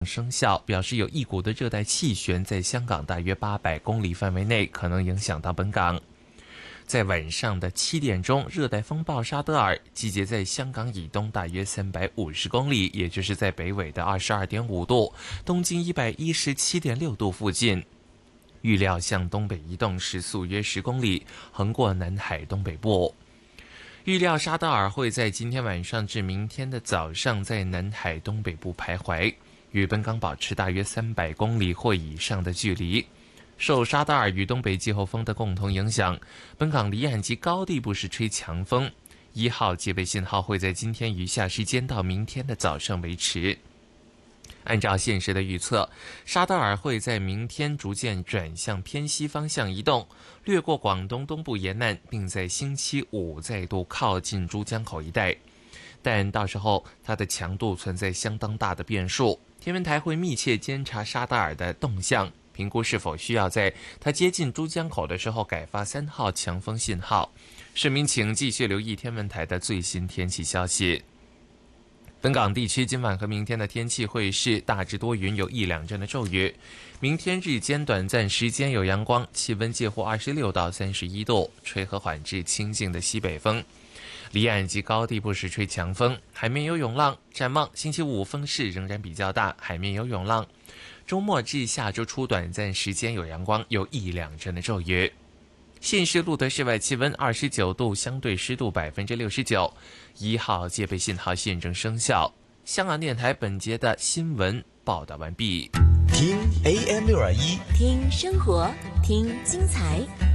生效，表示有一股的热带气旋在香港大约800公里范围内，可能影响到本港。在晚上的7点钟，热带风暴沙德尔集结在香港以东大约350公里，也就是在北纬的22.5度、东经117.6度附近。预料向东北移动，时速约10公里，横过南海东北部。预料沙德尔会在今天晚上至明天的早上在南海东北部徘徊，与本港保持大约300公里或以上的距离。受沙德尔与东北季候风的共同影响，本港离岸及高地不时吹强风，1号戒备信号会在今天余下时间到明天的早上维持。按照现时的预测，沙德尔会在明天逐渐转向偏西方向移动，掠过广东东部沿岸，并在星期五再度靠近珠江口一带。但到时候它的强度存在相当大的变数，天文台会密切监察沙德尔的动向，评估是否需要在它接近珠江口的时候改发3号强风信号。市民请继续留意天文台的最新天气消息。本港地区今晚和明天的天气会是大致多云，有1、2阵的骤雨。明天日间短暂时间有阳光，气温介乎26到31度，吹和缓至清劲的西北风。离岸及高地不时吹强风，海面有涌浪。展望星期五风势仍然比较大，海面有涌浪。周末至下周初短暂时间有阳光，有1、2阵的骤雨。现时录得室外气温29度，相对湿度69%，1号戒备信号现正生效。香港电台本节的新闻报道完毕。 听 AM621， 听生活，听精彩。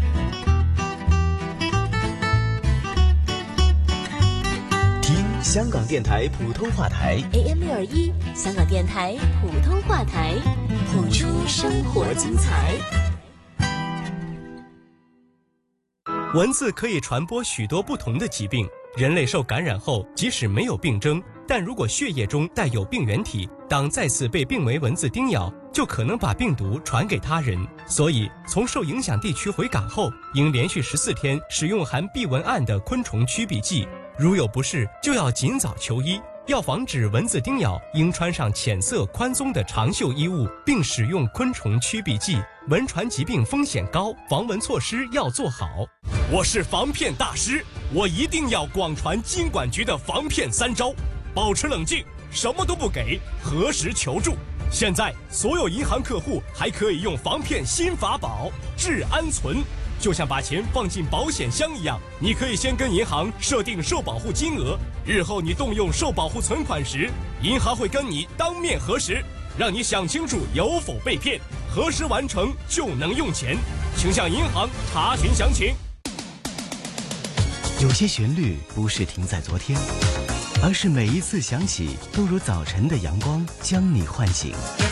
听香港电台普通话台 AM621，香港电台普通话台，谱出生活精彩。 蚊子可以传播许多不同的疾病，人类受感染后，即使没有病征，但如果血液中带有病原体，当再次被病媒蚊子叮咬，就可能把病毒传给他人。所以，从受影响地区回港后，应连续14天使用含避蚊胺的昆虫驱避剂，如有不适，就要尽早求医。要防止蚊子叮咬，应穿上浅色宽松的长袖衣物，并使用昆虫驱避剂。蚊传疾病风险高，防蚊措施要做好。我是防骗大师，我一定要广传金管局的防骗3招：保持冷静，什么都不给，核实求助。现在所有银行客户还可以用防骗新法宝治安存，就像把钱放进保险箱一样，你可以先跟银行设定受保护金额，日后你动用受保护存款时，银行会跟你当面核实，让你想清楚有否被骗，核实完成就能用钱，请向银行查询详情。 有些旋律不是停在昨天，而是每一次响起都如早晨的阳光将你唤醒。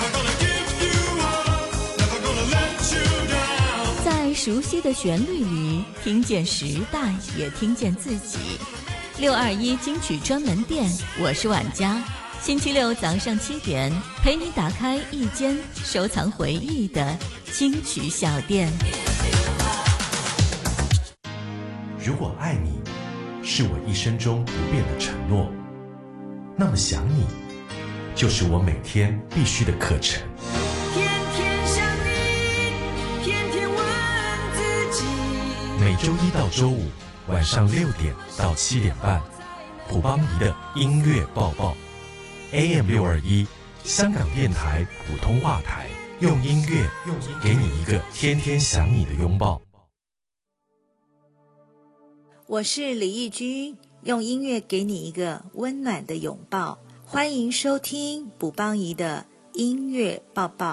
在熟悉的旋律里，听见时代，也听见自己。621金曲专门店，我是婉佳。星期六早上7点，陪你打开一间收藏回忆的金曲小店。 如果爱你是我一生中不变的承诺，那么想你就是我每天必须的课程。 天天想你，天天问自己。 每周1到周5晚上6点到7点半，普邦仪的音乐报报 AM621 香港电台普通话台，用音乐给你一个天天想你的拥抱。 我是李义居，用音乐给你一个温暖的拥抱。欢迎收听卜邦仪的音乐报报。